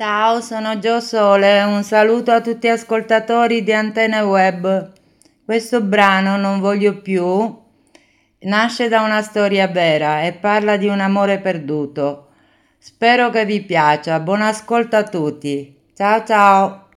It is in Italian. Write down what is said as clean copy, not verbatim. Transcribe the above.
Ciao, sono Gio Sole, un saluto a tutti gli ascoltatori di Antenne Web. Questo brano, Non voglio più, nasce da una storia vera e parla di un amore perduto. Spero che vi piaccia, buon ascolto a tutti. Ciao ciao!